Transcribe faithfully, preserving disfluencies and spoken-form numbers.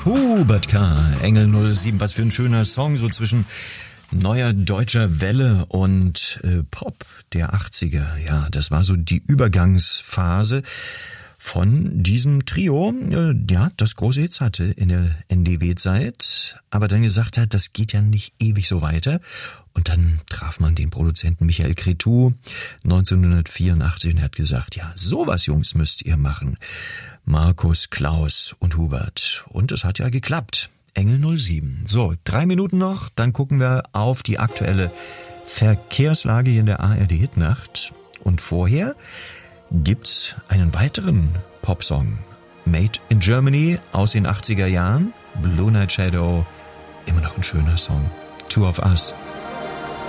Hubert K., Engel null sieben, was für ein schöner Song, so zwischen neuer deutscher Welle und äh, Pop der achtziger. Ja, das war so die Übergangsphase von diesem Trio, äh, ja, das große Hits hatte in der N D W-Zeit, aber dann gesagt hat, das geht ja nicht ewig so weiter. Und dann traf man den Produzenten Michael Cretu neunzehnhundertvierundachtzig und er hat gesagt, ja, sowas, Jungs, müsst ihr machen. Markus, Klaus und Hubert. Und es hat ja geklappt. Engel null sieben. So, drei Minuten noch, dann gucken wir auf die aktuelle Verkehrslage hier in der A R D-Hitnacht. Und vorher gibt's einen weiteren Popsong. Made in Germany aus den achtziger Jahren. Blue Night Shadow. Immer noch ein schöner Song. Two of Us.